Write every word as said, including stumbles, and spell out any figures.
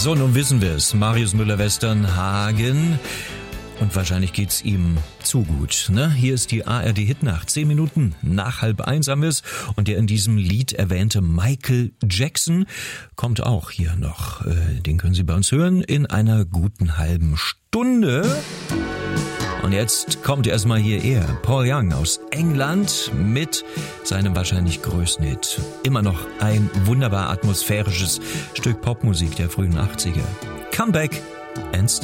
So, nun wissen wir es. Marius Müller-Westernhagen. Und wahrscheinlich geht's ihm zu gut, ne? Hier ist die A R D-Hitnacht. Zehn Minuten nach halb eins haben wir's. Und der in diesem Lied erwähnte Michael Jackson kommt auch hier noch. Den können Sie bei uns hören in einer guten halben Stunde. Und jetzt kommt erstmal hier er, Paul Young aus England mit seinem wahrscheinlich größten Hit. Immer noch ein wunderbar atmosphärisches Stück Popmusik der frühen achtziger. Come Back and Stay.